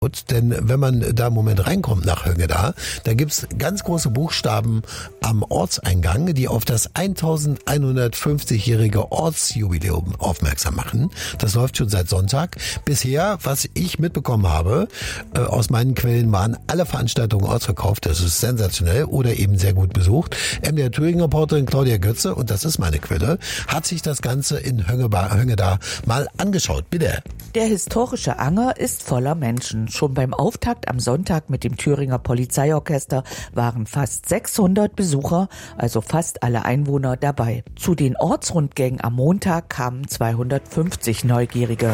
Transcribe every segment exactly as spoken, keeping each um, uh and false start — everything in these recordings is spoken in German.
Denn wenn man da im Moment reinkommt nach Höngeda, da gibt's ganz große Buchstaben am Ortseingang, die auf das elfhundertfünfzigjährige Ortsjubiläum aufmerksam machen. Das läuft schon seit Sonntag. Bisher, was ich mitbekommen habe, äh, aus meinen Quellen waren alle Veranstaltungen ausverkauft. Das ist sensationell oder eben sehr gut besucht. M D R Thüringen-Reporterin Claudia Götze, und das ist meine Quelle, hat sich das Ganze in Höngeda, Höngeda mal angeschaut. Bitte. Der historische Anger ist voller Menschen. Schon beim Auftakt am Sonntag mit dem Thüringer Polizeiorchester waren fast sechshundert Besucher, also fast alle Einwohner, dabei. Zu den Ortsrundgängen am Montag kamen zweihundertfünfzig Neugierige.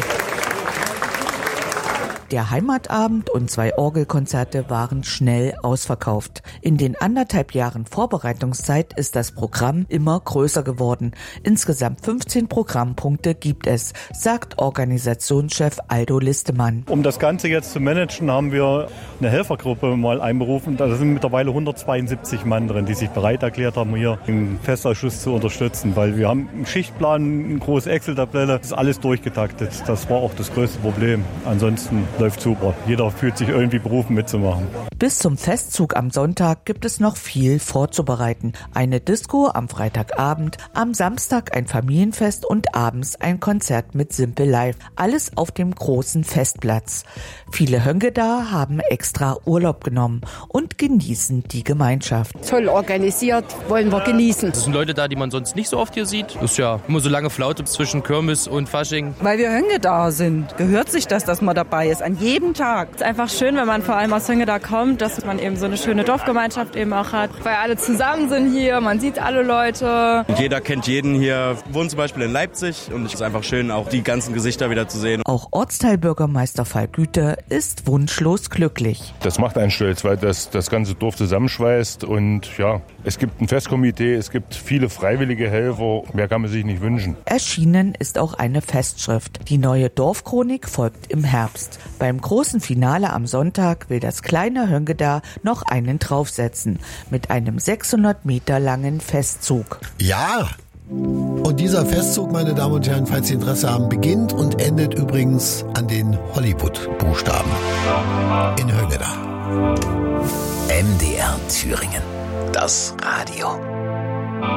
Der Heimatabend und zwei Orgelkonzerte waren schnell ausverkauft. In den anderthalb Jahren Vorbereitungszeit ist das Programm immer größer geworden. Insgesamt fünfzehn Programmpunkte gibt es, sagt Organisationschef Aldo Listemann. Um das Ganze jetzt zu managen, haben wir eine Helfergruppe mal einberufen. Da sind mittlerweile hundertzweiundsiebzig Mann drin, die sich bereit erklärt haben, hier den Festausschuss zu unterstützen. Weil wir haben einen Schichtplan, eine große Excel-Tabelle, das ist alles durchgetaktet. Das war auch das größte Problem. Ansonsten läuft super. Jeder fühlt sich irgendwie berufen mitzumachen. Bis zum Festzug am Sonntag gibt es noch viel vorzubereiten. Eine Disco am Freitagabend, am Samstag ein Familienfest und abends ein Konzert mit Simple Live. Alles auf dem großen Festplatz. Viele Höngeda haben extra Urlaub genommen und genießen die Gemeinschaft. Toll organisiert, wollen wir genießen. Das sind Leute da, die man sonst nicht so oft hier sieht. Das ist ja immer so lange Flaute zwischen Kirmes und Fasching. Weil wir Höngeda sind, gehört sich das, dass man dabei ist. An jedem Tag. Es ist einfach schön, wenn man vor allem aus Höngeda kommt, dass man eben so eine schöne Dorfgemeinschaft eben auch hat. Weil alle zusammen sind hier, man sieht alle Leute. Und jeder kennt jeden hier. Wir wohnen zum Beispiel in Leipzig und es ist einfach schön, auch die ganzen Gesichter wieder zu sehen. Auch Ortsteilbürgermeister Falk Güte ist wunschlos glücklich. Das macht einen stolz, weil das das ganze Dorf zusammenschweißt und ja, es gibt ein Festkomitee, es gibt viele freiwillige Helfer, mehr kann man sich nicht wünschen. Erschienen ist auch eine Festschrift. Die neue Dorfchronik folgt im Herbst. Beim großen Finale am Sonntag will das kleine Höngeda noch einen draufsetzen. Mit einem sechshundert Meter langen Festzug. Ja! Und dieser Festzug, meine Damen und Herren, falls Sie Interesse haben, beginnt und endet übrigens an den Hollywood-Buchstaben in Höngeda. M D R Thüringen. Das Radio.